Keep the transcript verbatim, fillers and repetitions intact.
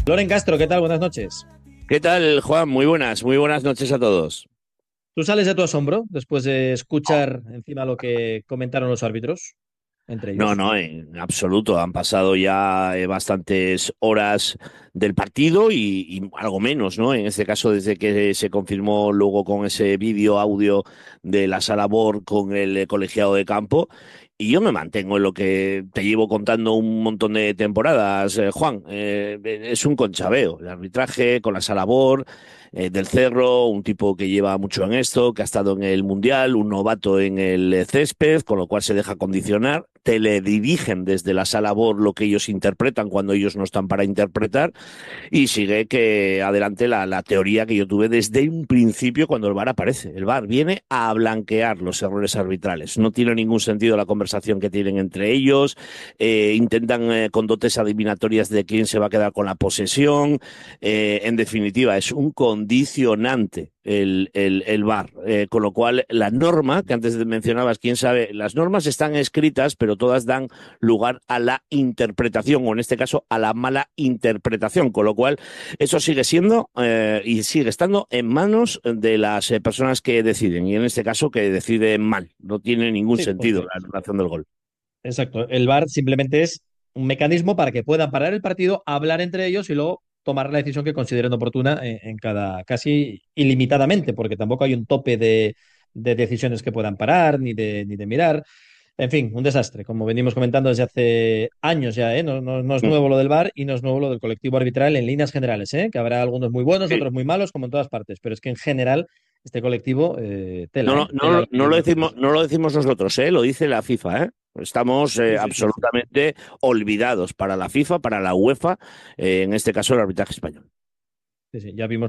Loren Castro, ¿qué tal? Buenas noches. ¿Qué tal, Juan? Muy buenas, muy buenas noches a todos. ¿Tú sales de tu asombro después de escuchar encima lo que comentaron los árbitros, entre No, ellos? no, en absoluto. Han pasado ya eh, bastantes horas del partido y, y algo menos, ¿no? En este caso, desde que se confirmó luego con ese vídeo, audio de la sala B O R con el eh, colegiado de campo. Y yo me mantengo en lo que te llevo contando un montón de temporadas, eh, Juan. Eh, es un conchabeo. El arbitraje con la sala B O R, eh, del Cerro, un tipo que lleva mucho en esto, que ha estado en el Mundial, un novato en el eh, césped, con lo cual se deja condicionar. Teledirigen desde la sala B O R lo que ellos interpretan cuando ellos no están para interpretar y sigue que adelante la, la teoría que yo tuve desde un principio cuando el V A R aparece. El V A R viene a blanquear los errores arbitrales. No tiene ningún sentido la conversación que tienen entre ellos. Eh, intentan eh, con dotes adivinatorias de quién se va a quedar con la posesión. Eh, en definitiva, es un condicionante el, el, el V A R. Eh, con lo cual, la norma, que antes mencionabas, quién sabe, las normas están escritas, pero todas dan lugar a la interpretación, o en este caso, a la mala interpretación. Con lo cual, eso sigue siendo eh, y sigue estando en manos de las eh, personas que deciden, y en este caso, que deciden mal. No tiene ningún Sí, sentido porque, la anulación del gol. exacto, el V A R simplemente es un mecanismo para que puedan parar el partido, hablar entre ellos y luego tomar la decisión que consideren oportuna en, en cada, casi ilimitadamente, porque tampoco hay un tope de, de decisiones que puedan parar ni de, ni de mirar. En fin, un desastre, como venimos comentando desde hace años ya, ¿eh? No, no- no es nuevo lo del V A R y no es nuevo lo del colectivo arbitral en líneas generales, ¿eh? Que habrá algunos muy buenos, Sí. otros muy malos, como en todas partes, pero es que en general este colectivo, eh, No, tela, no, ¿eh? Tela no, lo no que, lo lo que decimos, pasa. no lo decimos nosotros, ¿eh? Lo dice la FIFA, ¿eh? Estamos eh, Sí, sí, sí, sí. absolutamente olvidados para la FIFA, para la UEFA, eh, en este caso el arbitraje español. Sí, sí, ya vimos